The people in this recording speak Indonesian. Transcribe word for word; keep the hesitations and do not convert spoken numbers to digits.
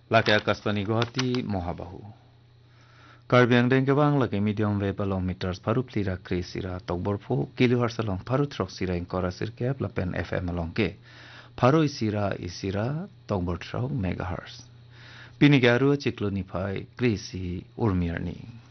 Laki Akasvani Guwahati Mohabahu. Karbiang deng kebang laki medium wave along meters parup tira kri sira tokborpo kilohertz along paru trok sira in kora sirkep lapen F M along ke paru isira isira tokbor trok megahertz. Pini garu cikloni pai kri si urmirni.